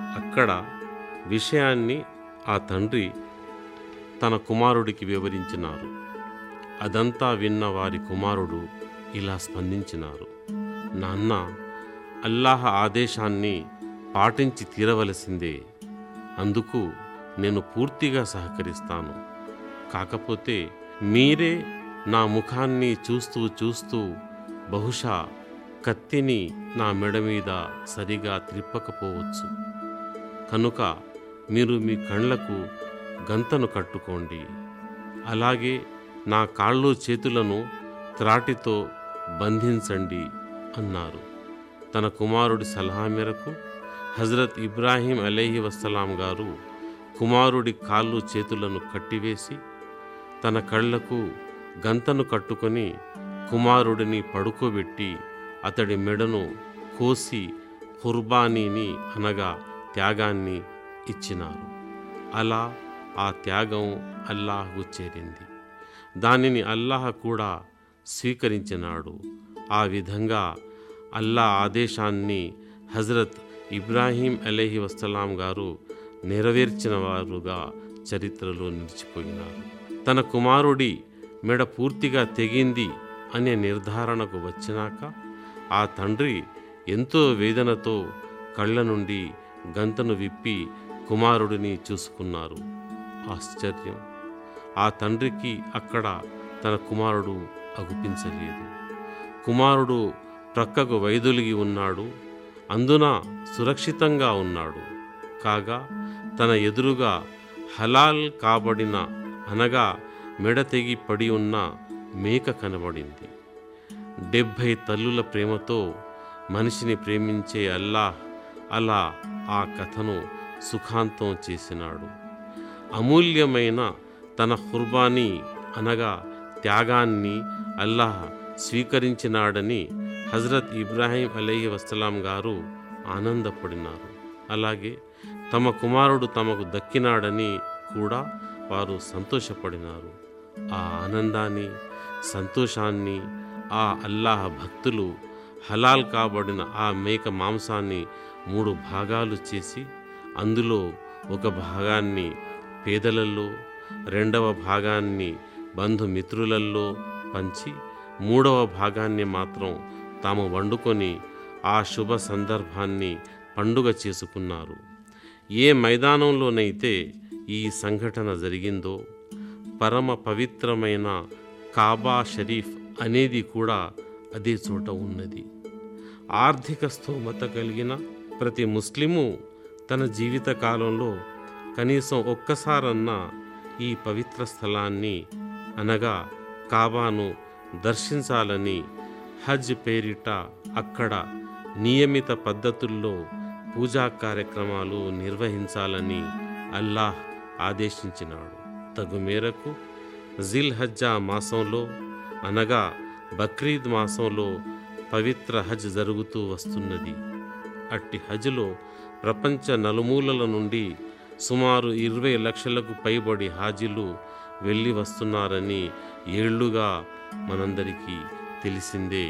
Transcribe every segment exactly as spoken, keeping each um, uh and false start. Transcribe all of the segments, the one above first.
అక్కడ విషయాన్ని ఆ తండ్రి తన కుమారుడికి వివరించినారు. అదంతా విన్న వారి కుమారుడు ఇలా స్పందించినారు: నాన్న, అల్లాహ్ ఆదేశాన్ని పాటించి తీరవలసిందే. అందుకు నేను పూర్తిగా సహకరిస్తాను. కాకపోతే మీరే నా ముఖాన్ని చూస్తూ చూస్తూ బహుశా కత్తిని నా మెడ మీద సరిగా త్రిప్పకపోవచ్చు. కనుక మీరు మీ కళ్ళకు గంతను కట్టుకోండి. అలాగే నా కాళ్ళు చేతులను త్రాటితో బంధించండి అన్నారు. తన కుమారుడి సలహా మేరకు హజరత్ ఇబ్రాహీం అలైహి వస్సలాం గారు కుమారుడి కాళ్ళు చేతులను కట్టివేసి తన కళ్ళకు గంతను కట్టుకొని కుమారుడిని పడుకోబెట్టి అతడి మెడను కోసి ఖుర్బానీని అనగా త్యాగాన్ని ఇచ్చినారు. అలా ఆ త్యాగం అల్లాహ్కు చేరింది. దానిని అల్లాహ్ కూడా స్వీకరించినాడు. ఆ విధంగా అల్లాహ్ ఆదేశాన్ని హజరత్ ఇబ్రాహీం అలైహి వస్సలాం గారు నెరవేర్చిన వారుగా చరిత్రలో నిలిచిపోయినారు. తన కుమారుడి మెడ పూర్తిగా తెగింది అనే నిర్ధారణకు వచ్చినాక ఆ తండ్రి ఎంతో వేదనతో కళ్ళ నుండి గంతను విప్పి కుమారుడిని చూసుకున్నారు. ఆశ్చర్యం! ఆ తండ్రికి అక్కడ తన కుమారుడు అగుపించలేదు. కుమారుడు ప్రక్కకు వైదొలిగి ఉన్నాడు. అందున సురక్షితంగా ఉన్నాడు. కాగా తన ఎదురుగా హలాల్ కాబడిన అనగా మెడ తెగి పడి ఉన్న మేక కనబడింది. డెబ్భై తల్లుల ప్రేమతో మనిషిని ప్రేమించే అల్లాహ్ అలా ఆ కథను సుఖాంతం చేసినాడు. అమూల్యమైన తన ఖుర్బానీ అనగా త్యాగాన్ని అల్లాహ్ స్వీకరించినాడని హజరత్ ఇబ్రాహీం అలైహి వస్సలాం గారు ఆనందపడినారు. అలాగే తమ కుమారుడు తమకు దక్కినాడని కూడా వారు సంతోషపడినారు. ఆ ఆనందాన్ని, సంతోషాన్ని ఆ అల్లాహ్ భక్తులు హలాల్ కాబడిన ఆ మేక మాంసాన్ని మూడు భాగాలు చేసి అందులో ఒక భాగాన్ని పేదలలో, రెండవ భాగాన్ని బంధుమిత్రులలో పంచి మూడవ భాగాన్ని మాత్రం తాము వండుకొని ఆ శుభ సందర్భాన్ని పండుగ చేసుకున్నారు. ఏ మైదానంలోనైతే ఈ సంఘటన జరిగిందో పరమ పవిత్రమైన కాబా షరీఫ్ అనేది కూడా అదే చోట ఉన్నది. ఆర్థిక స్థోమత కలిగిన ప్రతి ముస్లిము తన జీవిత కాలంలో కనీసం ఒక్కసారన్నా ఈ పవిత్ర స్థలాన్ని అనగా కాబాను దర్శించాలని హజ్ పేరిట అక్కడ నియమిత పద్ధతుల్లో పూజా కార్యక్రమాలు నిర్వహించాలని అల్లాహ్ ఆదేశించినాడు. తగు మేరకు జిల్ హజ్జా మాసంలో అనగా బక్రీద్ మాసంలో పవిత్ర హజ్ జరుగుతూ వస్తున్నది. అట్టి హజ్లో ప్రపంచ నలుమూలల నుండి సుమారు ఇరవై లక్షలకు పైబడి హాజీలు వెళ్ళి వస్తున్నారని ఏళ్లుగా మనందరికీ తెలిసిందే.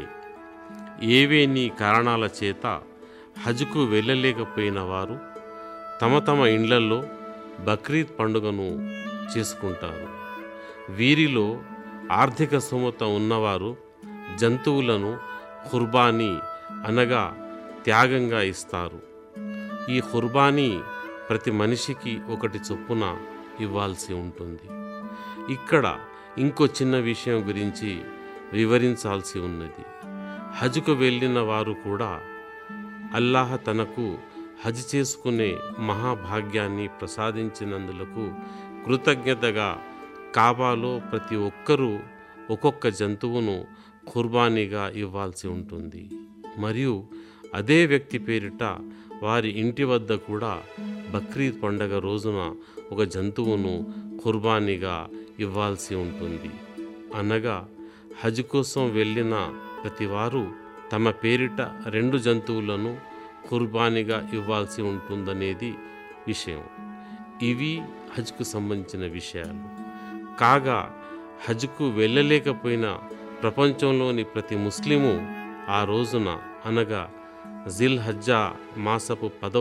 ఏవేని కారణాల చేత హజ్కు వెళ్ళలేకపోయిన వారు తమ తమ ఇండ్లలో బక్రీద్ పండుగను చేసుకుంటారు. వీరిలో ఆర్థిక స్తోమత ఉన్నవారు జంతువులను ఖుర్బానీ అనగా త్యాగంగా ఇస్తారు. ఈ ఖుర్బానీ ప్రతి మనిషికి ఒకటి చొప్పున ఇవ్వాల్సి ఉంటుంది. ఇక్కడ ఇంకో చిన్న విషయం గురించి వివరించాల్సి ఉన్నది. హజ్కు వెళ్ళిన వారు కూడా అల్లాహ్ తనకు హజ్ చేసుకునే మహాభాగ్యాన్ని ప్రసాదించినందులకు కృతజ్ఞతగా కాబాలో ప్రతి ఒక్కరూ ఒక్కొక్క జంతువును ఖుర్బానీగా ఇవ్వాల్సి ఉంటుంది. మరియు అదే వ్యక్తి పేరిట వారి ఇంటి వద్ద కూడా బక్రీద్ పండగ రోజున ఒక జంతువును ఖుర్బానీగా ఇవ్వాల్సి ఉంటుంది. అనగా హజ్ కోసం వెళ్ళిన ప్రతివారు తమ పేరిట రెండు జంతువులను ఖుర్బానీగా ఇవ్వాల్సి ఉంటుందనేది విషయం. ఇవి హజ్కు సంబంధించిన విషయాలు. కాగా హజ్కు వెళ్ళలేకపోయిన ప్రపంచంలోని ప్రతి ముస్లిము ఆ రోజున అనగా జిల్ హజ్జా మాసపు పదవ